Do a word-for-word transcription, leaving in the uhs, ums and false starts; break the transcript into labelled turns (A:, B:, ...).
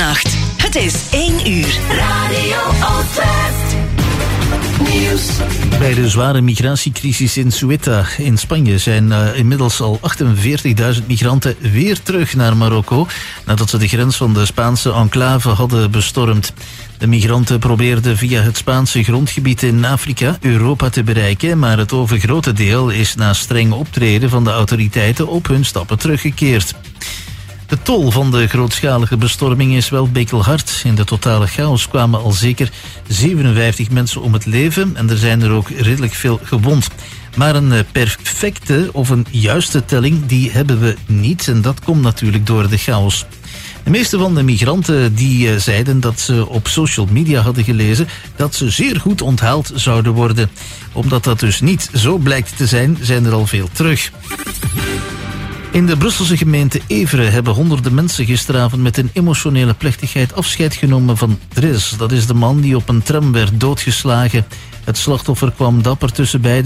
A: Nacht. Het is één uur. Radio Oost-West. Nieuws.
B: Bij de zware migratiecrisis in Ceuta in Spanje zijn uh, inmiddels al achtenveertigduizend migranten weer terug naar Marokko, nadat ze de grens van de Spaanse enclave hadden bestormd. De migranten probeerden via het Spaanse grondgebied in Afrika Europa te bereiken, maar het overgrote deel is na streng optreden van de autoriteiten op hun stappen teruggekeerd. De tol van de grootschalige bestorming is wel bikkelhard. In de totale chaos kwamen al zeker zevenenvijftig mensen om het leven en er zijn er ook redelijk veel gewond. Maar een perfecte of een juiste telling, die hebben we niet en dat komt natuurlijk door de chaos. De meeste van de migranten die uh, zeiden dat ze op social media hadden gelezen dat ze zeer goed onthaald zouden worden. Omdat dat dus niet zo blijkt te zijn, zijn er al veel terug. In de Brusselse gemeente Evere hebben honderden mensen gisteravond met een emotionele plechtigheid afscheid genomen van Dres. Dat is de man die op een tram werd doodgeslagen. Het slachtoffer kwam dapper tussen beiden